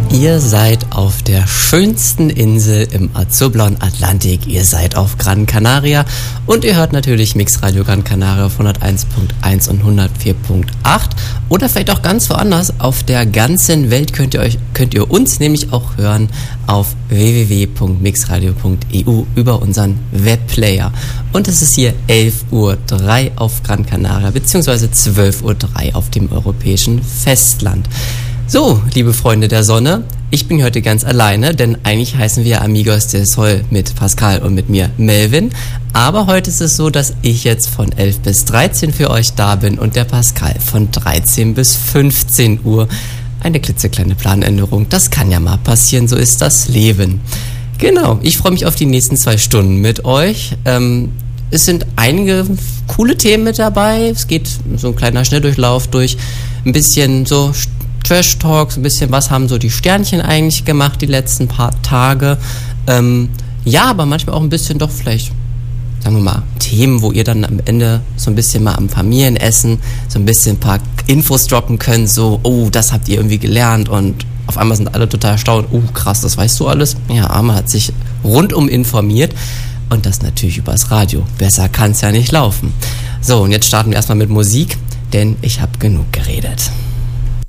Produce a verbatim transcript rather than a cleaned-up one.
Ihr seid auf der schönsten Insel im azurblauen Atlantik. Ihr seid auf Gran Canaria und ihr hört natürlich Mixradio Gran Canaria auf hunderteins Punkt eins und hundertvier Punkt acht. Oder vielleicht auch ganz woanders. Auf der ganzen Welt könnt ihr euch, könnt ihr uns nämlich auch hören auf w w w punkt mixradio punkt e u über unseren Webplayer. Und es ist hier elf Uhr drei auf Gran Canaria beziehungsweise zwölf Uhr drei auf dem europäischen Festland. So, liebe Freunde der Sonne, ich bin heute ganz alleine, denn eigentlich heißen wir Amigos del Sol mit Pascal und mit mir Melvin. Aber heute ist es so, dass ich jetzt von elf bis dreizehn für euch da bin und der Pascal von dreizehn bis fünfzehn Uhr. Eine klitzekleine Planänderung, das kann ja mal passieren, so ist das Leben. Genau, ich freue mich auf die nächsten zwei Stunden mit euch. Ähm, es sind einige coole Themen mit dabei, es geht so ein kleiner Schnelldurchlauf durch ein bisschen so Trash-Talks, ein bisschen, was haben so die Sternchen eigentlich gemacht die letzten paar Tage. Ähm, ja, aber manchmal auch ein bisschen doch vielleicht, sagen wir mal, Themen, wo ihr dann am Ende so ein bisschen mal am Familienessen so ein bisschen ein paar Infos droppen könnt, so, oh, das habt ihr irgendwie gelernt und auf einmal sind alle total erstaunt, oh, krass, das weißt du alles? Ja, Arme hat sich rundum informiert und das natürlich übers Radio. Besser kann es ja nicht laufen. So, und jetzt starten wir erstmal mit Musik, denn ich habe genug geredet.